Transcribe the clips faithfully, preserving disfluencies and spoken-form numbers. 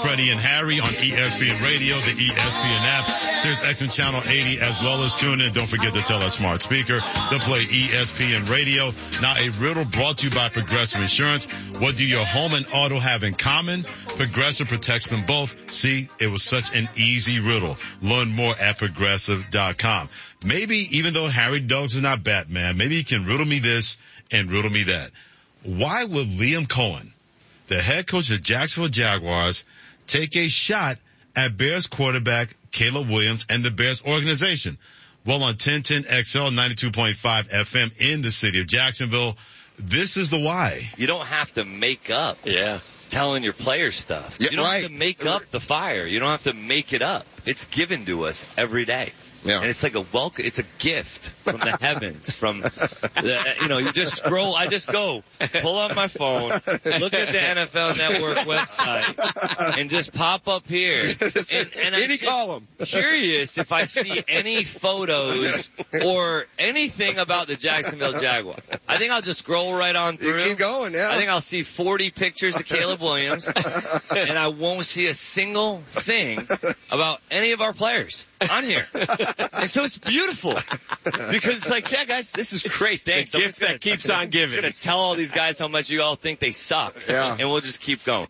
Freddie and Harry on E S P N Radio, the E S P N app, Sirius X M Channel eighty, as well as tune in. Don't forget to tell our smart speaker to play E S P N Radio. Now, a riddle brought to you by Progressive Insurance. What do your home and auto have in common? Progressive protects them both. See, it was such an easy riddle. Learn more at progressive dot com. Maybe, even though Harry Douglas is not Batman, maybe he can riddle me this and riddle me that. Why would Liam Cohen, the head coach of the Jacksonville Jaguars, take a shot at Bears quarterback Caleb Williams and the Bears organization? Well, on ten ten X L, ninety-two point five F M in the city of Jacksonville, this is the why. You don't have to make up yeah. telling your players stuff. Yeah, you don't right. have to make up the fire. You don't have to make it up. It's given to us every day. Yeah. And it's like a welcome, it's a gift from the heavens, from, the, you know, you just scroll, I just go, pull up my phone, look at the N F L Network website, and just pop up here. And, and I'm Any just column. curious if I see any photos or anything about the Jacksonville Jaguars. I think I'll just scroll right on through. You keep going, yeah. I think I'll see forty pictures of Caleb Williams, and I won't see a single thing about any of our players on here. And so it's beautiful because it's like, yeah, guys, this is great. Thanks. The gift that keeps on giving. I'm going to tell all these guys how much you all think they suck. Yeah. And we'll just keep going.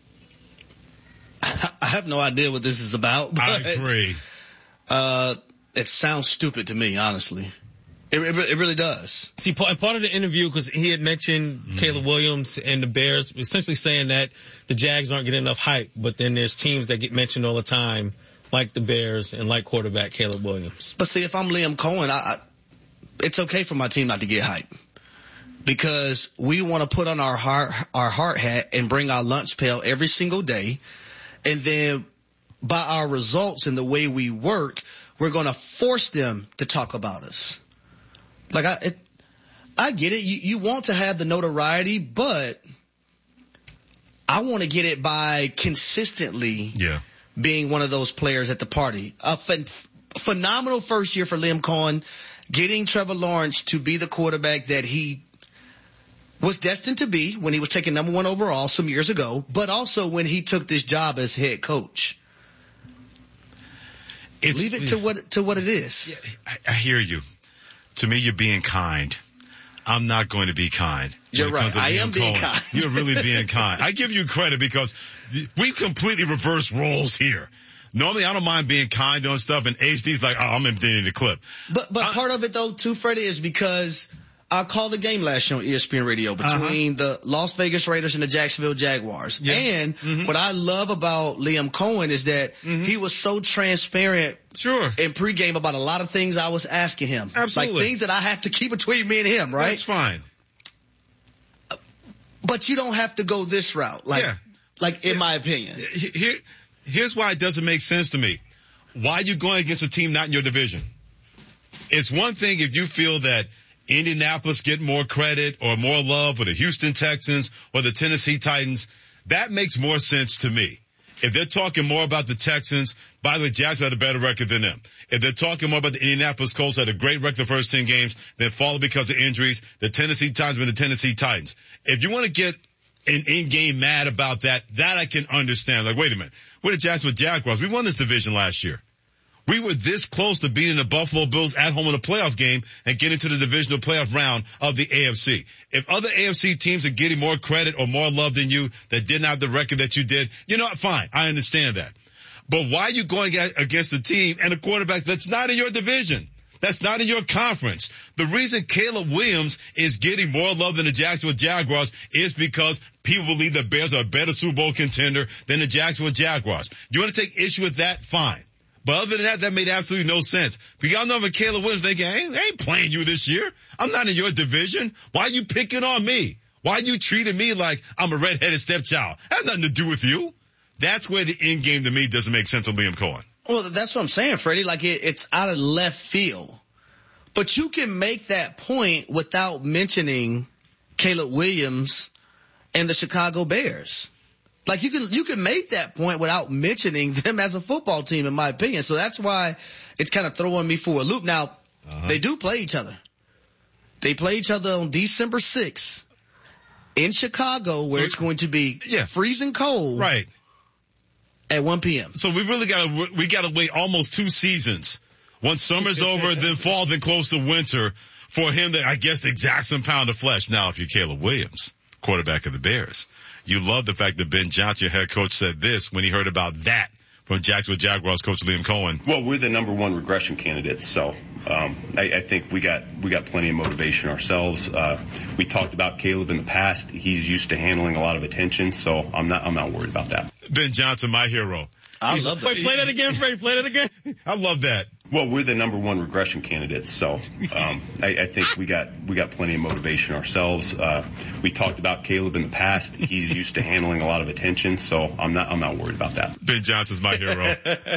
I have no idea what this is about. But, I agree. Uh, it sounds stupid to me, honestly. It, it, it really does. See, part, part of the interview, because he had mentioned mm. Caleb Williams and the Bears, essentially saying that the Jags aren't getting enough hype, but then there's teams that get mentioned all the time, like the Bears and like quarterback Caleb Williams. But see, if I'm Liam Cohen, I, I, it's okay for my team not to get hype because we want to put on our heart, our heart hat and bring our lunch pail every single day. And then by our results and the way we work, we're going to force them to talk about us. Like I, it, I get it. You, you want to have the notoriety, but I want to get it by consistently. Yeah. Being one of those players at the party. A ph- phenomenal first year for Liam Cohen, getting Trevor Lawrence to be the quarterback that he was destined to be when he was taken number one overall some years ago, but also when he took this job as head coach. It's, Leave it to what to what it is. Yeah, I, I hear you. To me, you're being kind. I'm not going to be kind. You're right. I am being kind. You're really being kind. I give you credit because we completely reverse roles here. Normally, I don't mind being kind on stuff, and H D's like, oh, I'm emptying the clip. But but I, part of it, though, too, Freddie, is because I called the game last year on E S P N Radio between uh-huh. the Las Vegas Raiders and the Jacksonville Jaguars. Yeah. And mm-hmm. what I love about Liam Cohen is that mm-hmm. he was so transparent sure. in pregame about a lot of things I was asking him. Absolutely. Like things that I have to keep between me and him, right? That's fine. But you don't have to go this route, like, yeah. like in yeah. my opinion. Here, here's why it doesn't make sense to me. Why are you going against a team not in your division? It's one thing if you feel that Indianapolis get more credit or more love, or the Houston Texans or the Tennessee Titans. That makes more sense to me. If they're talking more about the Texans, by the way, Jacksonville had a better record than them. If they're talking more about the Indianapolis Colts, had a great record the first ten games, then followed because of injuries, the Tennessee Titans and the Tennessee Titans. If you want to get an in-game mad about that, that I can understand. Like, wait a minute. We're the Jacksonville Jaguars. We won this division last year. We were this close to beating the Buffalo Bills at home in a playoff game and getting to the divisional playoff round of the A F C. If other A F C teams are getting more credit or more love than you that didn't have the record that you did, you know what? Fine. I understand that. But why are you going against a team and a quarterback that's not in your division? That's not in your conference. The reason Caleb Williams is getting more love than the Jacksonville Jaguars is because people believe the Bears are a better Super Bowl contender than the Jacksonville Jaguars. You want to take issue with that? Fine. But other than that, that made absolutely no sense. But y'all know if Caleb Williams thinking, I ain't, I ain't playing you this year. I'm not in your division. Why are you picking on me? Why are you treating me like I'm a redheaded stepchild? That has nothing to do with you. That's where the end game to me doesn't make sense on Liam Cohen. Well, that's what I'm saying, Freddie. Like it, it's out of left field. But you can make that point without mentioning Caleb Williams and the Chicago Bears. Like you can, you can make that point without mentioning them as a football team, in my opinion. So that's why it's kind of throwing me for a loop. Now, uh-huh. they do play each other. They play each other on December sixth in Chicago, where it's going to be yeah. freezing cold. Right. At one p.m. So we really got to we got to wait almost two seasons. Once summer's over, then fall, then close to winter for him to, I guess, exact some pound of flesh. Now, if you're Caleb Williams, quarterback of the Bears, you love the fact that Ben Johnson, head coach, said this when he heard about that from Jacksonville Jaguars coach Liam Cohen. Well, we're the number one regression candidates, so um, I, I think we got we got plenty of motivation ourselves. Uh, we talked about Caleb in the past; he's used to handling a lot of attention, so I'm not I'm not worried about that. Ben Johnson, my hero. I He's, love that. Wait, play that again, Freddie. Play that again. I love that. Well, we're the number one regression candidates, so um, I, I think we got we got plenty of motivation ourselves. Uh, we talked about Caleb in the past; he's used to handling a lot of attention, so I'm not I'm not worried about that. Ben Johnson's my hero.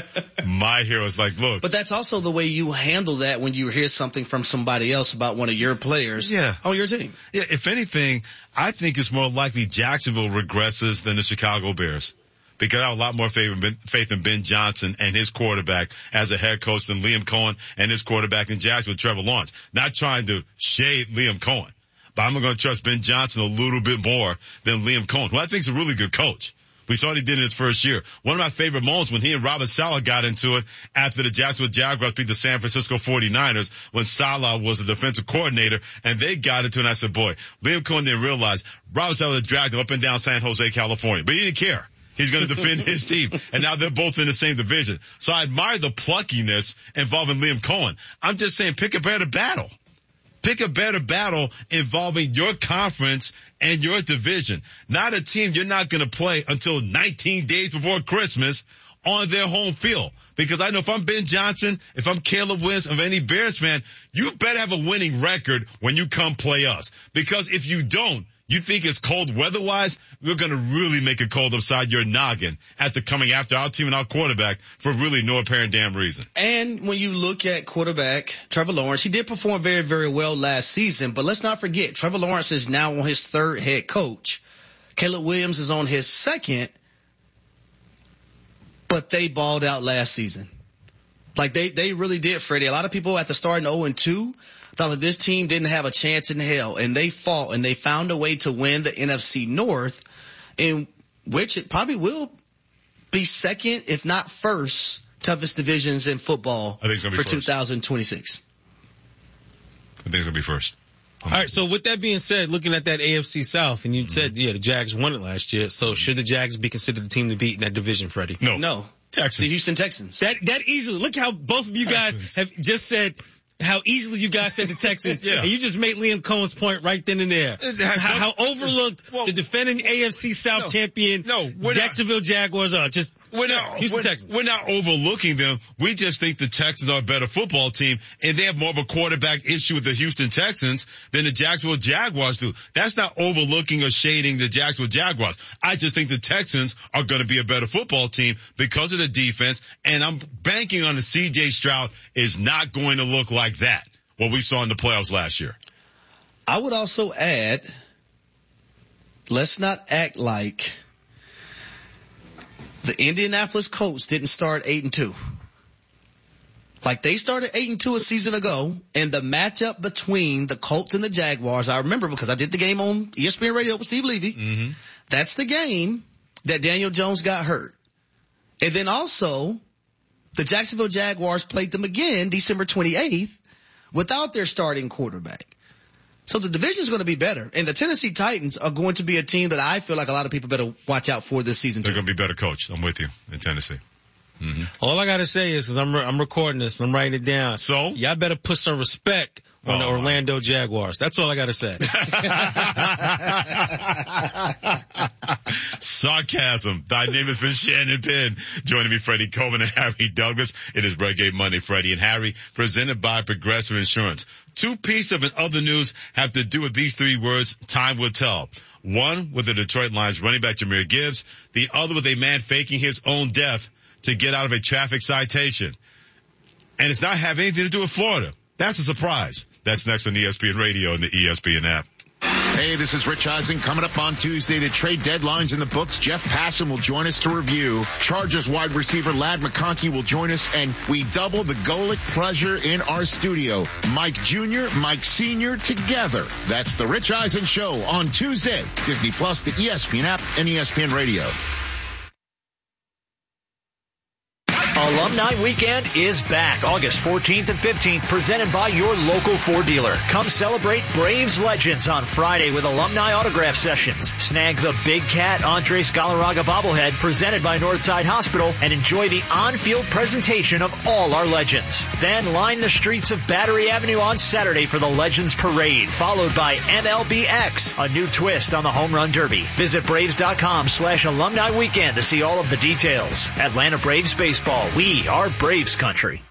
My hero is like, look. But that's also the way you handle that when you hear something from somebody else about one of your players yeah. on your team. Yeah, if anything, I think it's more likely Jacksonville regresses than the Chicago Bears. Because I have a lot more faith in, ben, faith in Ben Johnson and his quarterback as a head coach than Liam Cohen and his quarterback in Jacksonville, Trevor Lawrence. Not trying to shade Liam Cohen, but I'm going to trust Ben Johnson a little bit more than Liam Cohen, who I think is a really good coach. We saw what he did in his first year. One of my favorite moments when he and Robert Saleh got into it after the Jacksonville Jaguars beat the San Francisco forty-niners when Saleh was the defensive coordinator and they got into it, and I said, boy, Liam Cohen didn't realize Robert Saleh dragged him up and down San Jose, California, but he didn't care. He's going to defend his team. And now they're both in the same division. So I admire the pluckiness involving Liam Cohen. I'm just saying pick a better battle. Pick a better battle involving your conference and your division. Not a team you're not going to play until nineteen days before Christmas on their home field. Because I know if I'm Ben Johnson, if I'm Caleb Williams, if any Bears fan, you better have a winning record when you come play us. Because if you don't, you think it's cold weather-wise, we're going to really make it cold upside your noggin after coming after our team and our quarterback for really no apparent damn reason. And when you look at quarterback Trevor Lawrence, he did perform very, very well last season. But let's not forget, Trevor Lawrence is now on his third head coach. Caleb Williams is on his second, but they balled out last season. Like, they, they really did, Freddie. A lot of people after starting oh and two thought that this team didn't have a chance in hell, and they fought, and they found a way to win the N F C North, in which it probably will be second, if not first, toughest divisions in football I think it's gonna be for first. twenty twenty-six. I think it's going to be first. All right, so with that being said, looking at that A F C South, and you mm-hmm. said, yeah, the Jags won it last year, so should the Jags be considered the team to beat in that division, Freddie? No. No. Texans. The Houston Texans. That, that easily, look how both of you guys Texans. have just said how easily you guys said the Texans, yeah. and you just made Liam Cohen's point right then and there. How, how overlooked well, the defending A F C South no, champion no, we're Jacksonville not, Jaguars are. Just we're not, Houston we're, Texans. We're not overlooking them. We just think the Texans are a better football team, and they have more of a quarterback issue with the Houston Texans than the Jacksonville Jaguars do. That's not overlooking or shading the Jacksonville Jaguars. I just think the Texans are going to be a better football team because of the defense, and I'm banking on the C J Stroud is not going to look like that. What we saw in the playoffs last year. I would also add, let's not act like the Indianapolis Colts didn't start eight and two. Like, they started eight and two a season ago, and the matchup between the Colts and the Jaguars, I remember because I did the game on E S P N Radio with Steve Levy. Mm-hmm. That's the game that Daniel Jones got hurt. And then also, the Jacksonville Jaguars played them again December twenty-eighth. Without their starting quarterback. So the division is going to be better. And the Tennessee Titans are going to be a team that I feel like a lot of people better watch out for this season. They're too. going to be better coached. I'm with you in Tennessee. Mm-hmm. All I got to say is, because I'm, re- I'm recording this, I'm writing it down. So? Y'all better put some respect on oh, the Orlando my. Jaguars. That's all I got to say. Sarcasm. Thy name has been Shannon Penn. Joining me, Freddie Coleman and Harry Douglas. It is Reggae Monday, Freddie and Harry, presented by Progressive Insurance. Two pieces of other news have to do with these three words, time will tell. One with the Detroit Lions running back Jahmyr Gibbs. The other with a man faking his own death to get out of a traffic citation. And it's not having anything to do with Florida. That's a surprise. That's next on E S P N Radio and the E S P N app. Hey, this is Rich Eisen. Coming up on Tuesday, the trade deadline's in the books. Jeff Passan will join us to review. Chargers wide receiver Ladd McConkey will join us, and we double the Golic pleasure in our studio. Mike Junior, Mike Senior together. That's the Rich Eisen Show on Tuesday. Disney Plus, the E S P N app, and E S P N Radio. Alumni Weekend is back August fourteenth and fifteenth, presented by your local Ford dealer. Come celebrate Braves legends on Friday with alumni autograph sessions. Snag the Big Cat Andres Galarraga bobblehead presented by Northside Hospital and enjoy the on-field presentation of all our legends. Then line the streets of Battery Avenue on Saturday for the Legends Parade, followed by M L B X, a new twist on the Home Run Derby. Visit Braves.com slash alumni weekend to see all of the details. Atlanta Braves Baseball. We are Braves country.